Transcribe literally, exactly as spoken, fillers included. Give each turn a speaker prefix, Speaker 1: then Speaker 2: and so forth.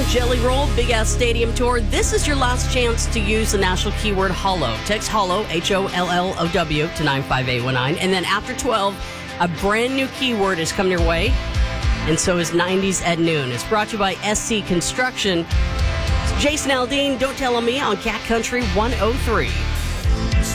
Speaker 1: Jelly Roll, Big Ass Stadium Tour. This is your last chance to use the national keyword HOLLOW. Text HOLLOW, H O L L O W, to nine five eight one nine. And then after twelve, a brand new keyword is coming your way. And so is nineties at noon. It's brought to you by S C Construction. It's Jason Aldean, Don't Tell On Me on Cat Country one oh three.